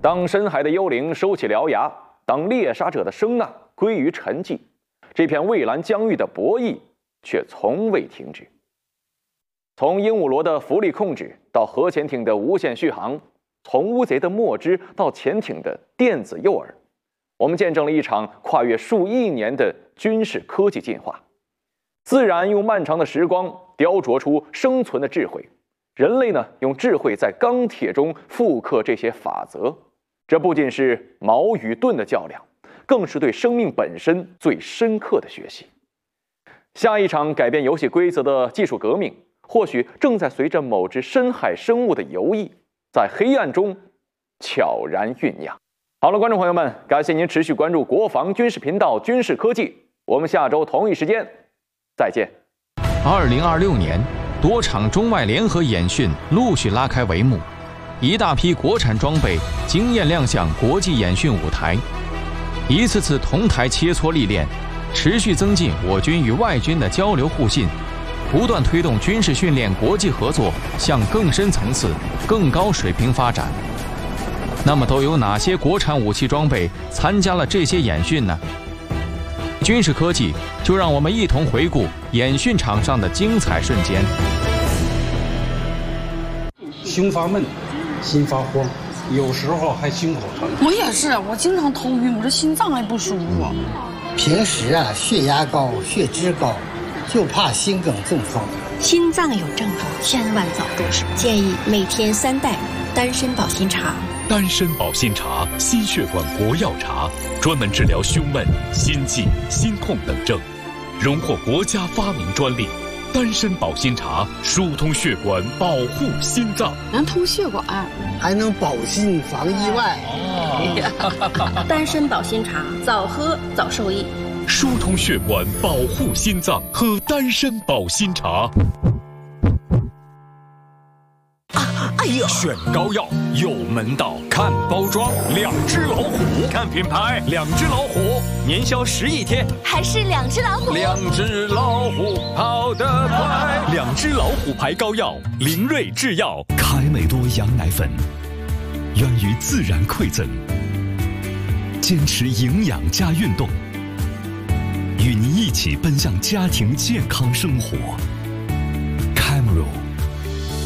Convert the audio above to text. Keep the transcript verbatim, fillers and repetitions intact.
当深海的幽灵收起獠牙，当猎杀者的声呐归于沉寂，这片蔚蓝疆域的博弈却从未停止。从鹦鹉螺的浮力控制到核潜艇的无限续航，从乌贼的墨汁到潜艇的电子诱饵，我们见证了一场跨越数亿年的军事科技进化。自然用漫长的时光雕琢出生存的智慧，人类呢用智慧在钢铁中复刻这些法则。这不仅是矛与盾的较量，更是对生命本身最深刻的学习。下一场改变游戏规则的技术革命，或许正在随着某只深海生物的游弋，在黑暗中悄然酝酿。好了，观众朋友们，感谢您持续关注国防军事频道军事科技，我们下周同一时间再见。 二零二六年，多场中外联合演训陆续拉开帷幕，一大批国产装备惊艳亮相国际演训舞台，一次次同台切磋历练，持续增进我军与外军的交流互信，不断推动军事训练国际合作向更深层次、更高水平发展。那么都有哪些国产武器装备参加了这些演训呢？军事科技就让我们一同回顾演训场上的精彩瞬间。 胸发闷，心发慌，有时候还心口疼。 我也是，我经常头晕，我这心脏还不舒服。 平时啊，血压高，血脂高，就怕心梗中风。 心脏有症状，千万早重视。建议每天三袋丹参保心茶。 丹参保心茶，心血管国药茶，专门治疗胸闷、心悸、心痛等症，荣获国家发明专利。丹参保心茶疏通血管，保护心脏， 能通血管， 还能保心防意外。 哦、丹参保心茶，早喝早受益。 疏通血管，保护心脏，喝丹参保心茶。 哎呦， 选膏药有门道，看包装，两只老虎；看品牌，两只老虎。 年销十亿天， 还是两只老虎。 两只老虎跑得快， 两只老虎牌膏药，林瑞制药。 凯美多羊奶粉，源于自然馈赠，坚持营养加运动，与您一起奔向家庭健康生活。